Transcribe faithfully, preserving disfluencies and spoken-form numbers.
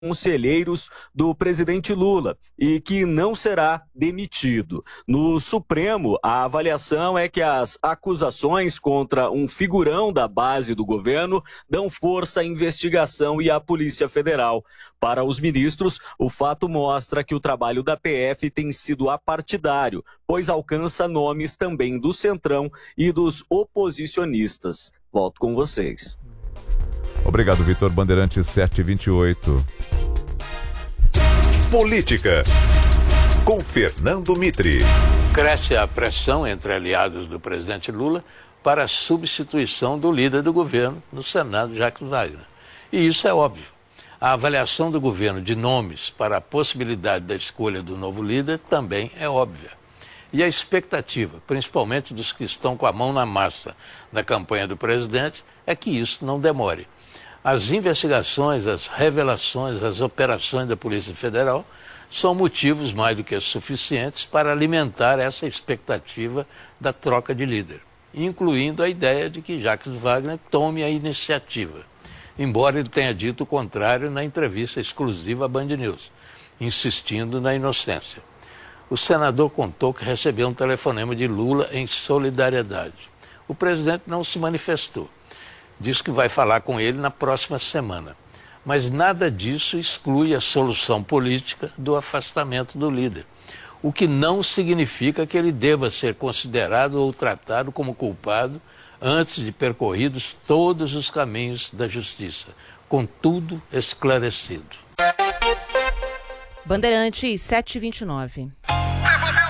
conselheiros do presidente Lula e que não será demitido. No Supremo, a avaliação é que as acusações contra um figurão da base do governo dão força à investigação e à Polícia Federal. Para os ministros, o fato mostra que o trabalho da P F tem sido apartidário, pois alcança nomes também do Centrão e dos oposicionistas. Volto com vocês. Obrigado, Vitor. Bandeirantes sete e vinte e oito. Política, com Fernando Mitre. Cresce a pressão entre aliados do presidente Lula para a substituição do líder do governo no Senado, Jacques Wagner. E isso é óbvio. A avaliação do governo de nomes para a possibilidade da escolha do novo líder também é óbvia. E a expectativa, principalmente dos que estão com a mão na massa na campanha do presidente, é que isso não demore. As investigações, as revelações, as operações da Polícia Federal são motivos mais do que suficientes para alimentar essa expectativa da troca de líder, incluindo a ideia de que Jacques Wagner tome a iniciativa, embora ele tenha dito o contrário na entrevista exclusiva à Band News, insistindo na inocência. O senador contou que recebeu um telefonema de Lula em solidariedade. O presidente não se manifestou. Diz que vai falar com ele na próxima semana. Mas nada disso exclui a solução política do afastamento do líder, o que não significa que ele deva ser considerado ou tratado como culpado antes de percorridos todos os caminhos da justiça, com tudo esclarecido. Bandeirantes sete e vinte e nove.